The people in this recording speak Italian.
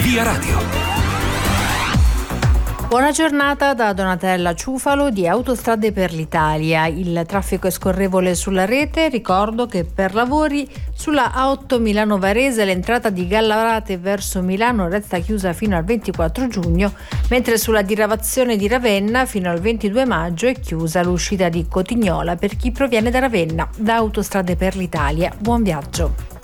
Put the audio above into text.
Via Radio. Buona giornata da Donatella Ciufalo di Autostrade per l'Italia. Il traffico è scorrevole sulla rete. Ricordo che per lavori sulla A8 Milano-Varese l'entrata di Gallarate verso Milano resta chiusa fino al 24 giugno, mentre sulla diravazione di Ravenna fino al 22 maggio è chiusa l'uscita di Cotignola per chi proviene da Ravenna. Da Autostrade per l'Italia, buon viaggio.